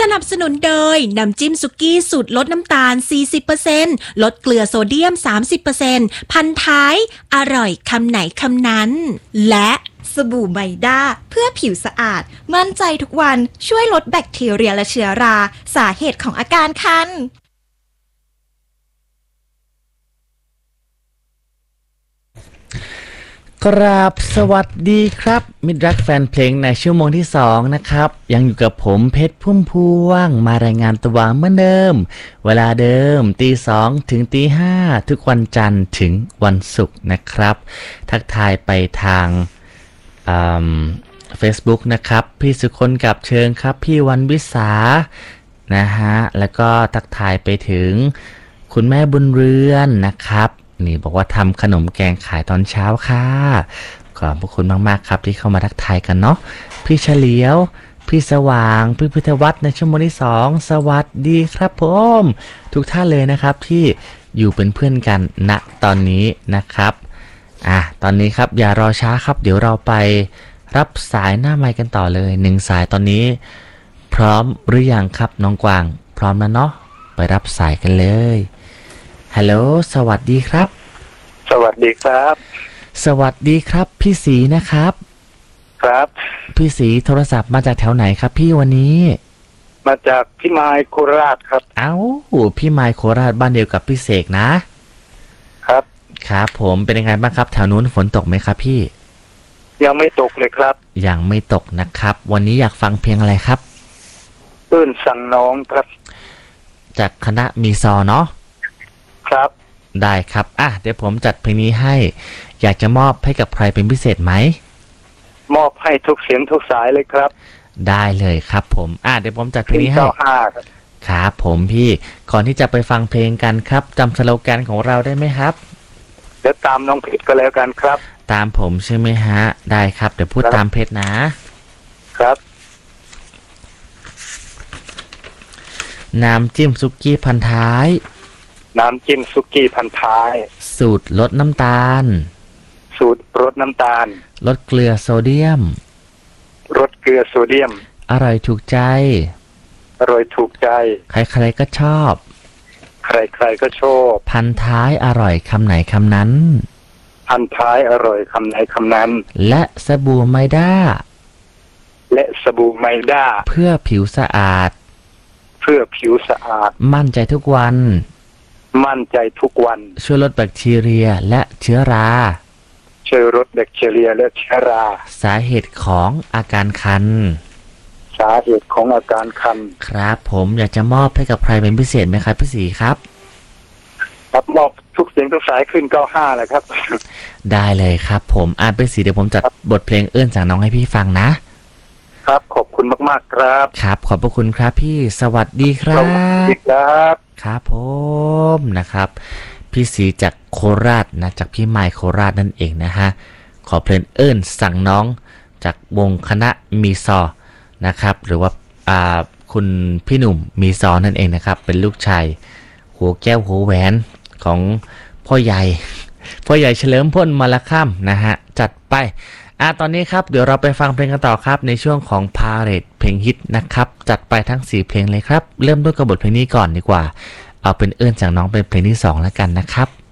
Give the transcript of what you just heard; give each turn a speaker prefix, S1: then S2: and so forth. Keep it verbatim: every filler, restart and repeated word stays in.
S1: นับสนุนโดยน้ำจิ้มสุกี้สูตรลดน้ำตาล สี่สิบเปอร์เซ็นต์ ลดเกลือโซเดียม สามสิบเปอร์เซ็นต์ พันท้ายอร่อยคำไหนคำนั้นและ
S2: สบู่ไมด้าเพื่อผิวสะอาดมั่นใจทุกวันช่วยลดแบคทีเรียและเชื้อราสาเหตุของอาการคัน
S3: กราบสวัสดีครับมิตรรักแฟนเพลงในชั่วโมงที่สองนะครับยังอยู่กับผมเพชรพุ่มพวงมารายงานตัวเหมือนเดิมเวลาเดิมตีสองถึงตีห้าทุกวันจันทร์ถึงวันศุกร์นะครับทักทายไปทางเฟซบุ๊กนะครับพี่สุคนกับเชิงครับพี่วันวิสานะฮะแล้วก็ทักทายไปถึงคุณแม่บุญเรือนนะครับนี่บอกว่าทำขนมแกงขายตอนเช้าค่ะขอบพระคุณมากๆครับที่เข้ามาทักทายกันเนาะพี่เฉลียวพี่สว่างพี่พิทวัฒน์ในชั่วโมงที่สองสวัสดีครับผมทุกท่านเลยนะครับที่อยู่เป็นเพื่อนกันณตอนนี้นะครับอ่ะตอนนี้ครับอย่ารอช้าครับเดี๋ยวเราไปรับสายหน้าไมค์กันต่อเลยหนึ่งสายตอนนี้พร้อมหรือยังครับน้องกวางพร้อมแล้วเนาะไปรับสายกันเลยฮัลโหลสวัสดีครับ
S4: สวัสดีครับ
S3: สวัสดีครับพี่ศรีนะครับ
S4: ครับ
S3: พี่ศรีโทรศัพท์มาจากแถวไหนครับพี่วันนี้
S4: มาจากพี่ไมค์โคราชครับ
S3: เอ้าพี่ไมค์โคราชบ้านเดียวกับพี่เสกนะครับครับผมเป็นยังไงบ้างครับแถวนู้นฝนตกไหมครับพี่
S4: ยังไม่ตกเลยครับ
S3: ยังไม่ตกนะครับวันนี้อยากฟังเพลงอะไรครับ
S4: เอื้นสั่งน้องครับ
S3: จากคณะมีซอเนาะ
S4: ครับ
S3: ได้ครับอ่ะเดี๋ยวผมจัดเพลงนี้ให้อยากจะมอบให้กับใครเป็นพิเศษไหม
S4: มอบให้ทุกเสียงทุกสายเลยครับ
S3: ได้เลยครับผมอ่ะเดี๋ยวผมจัดเพลงนี้ให้ครับผมพี่ก่อนที่จะไปฟังเพลงกันครับจำสโลแกนของเราได้ไหมครับ
S4: เดี๋ยวตามน้องเพชรก็แล้วกันครับ
S3: ตามผมใช่ไหมฮะได้ครับเดี๋ยวพูดตามเพชรนะครับน้ำจิ้มซุกี้พันท้าย
S4: น้ำจิ้มซุกี้พันท้าย
S3: สูตรลดน้ำตาล
S4: สูตรลดน้ำตาล
S3: ลดเกลือโซเดียม
S4: ลดเกลือโซเดียม
S3: อร่อยถูกใจ
S4: อร่อยถูกใจ
S3: ใครๆก็ชอบ
S4: ใครๆก็ชอบ
S3: พันท้ายอร่อยคำไหนคำนั้น
S4: พันท้ายอร่อยคำไหนคำนั้น
S3: และสบู่ไมด้า
S4: และสบู่ไมด้า
S3: เพื่อผิวสะอาด
S4: เพื่อผิวสะอาด
S3: มั่นใจทุกวัน
S4: มั่นใจทุกวัน
S3: ช่วยลดแบคทีเรียและเชื้อรา
S4: ช่วยลดแบคทีเรียและเชื้อรา
S3: สาเหตุของอาการคัน
S4: สาเหตุของอาการคัน
S3: ครับผมอยากจะมอบให้กับใครเป็นพิเศษไหมครับพี่ศรีครับ
S4: ครับมอบทุกเสียงทุกสายขึ้นเก้าห้าเลยครับ
S3: ได้เลยครับผมอ่านพี่ศรีเดี๋ยวผมจัดบทเพลงเอื้อนจากน้องให้พี่ฟังนะครับ
S4: ขอบคุณมากๆครับ
S3: ครับขอบพระคุณครับพี่สวัสดีครับ
S4: สวัสดีครับ
S3: ครับผมนะครับพี่ศรีจากโคราชนะจากพี่ไมค์โคราชนั่นเองนะฮะขอเพลงเอิ้นสั่งน้องจากวงคณะมีซอนะครับหรือว่าอ่าคุณพี่หนุ่มมีซอนั่นเองนะครับเป็นลูกชายหัวแก้วหัวแหวนของพ่อใหญ่พ่อใหญ่เฉลิมพลมาละค่ำนะฮะจัดไปอ่ะตอนนี้ครับเดี๋ยวเราไปฟังเพลงกันต่อครับในช่วงของพาเรดเพลงฮิตนะครับจัดไปทั้งสี่เพลงเลยครับเริ่มด้วยกับบทเพลงนี้ก่อนดีกว่าเอาเป็นเอื้อนจากน้องเป็นเพลงที่สองแล้วกันนะครับ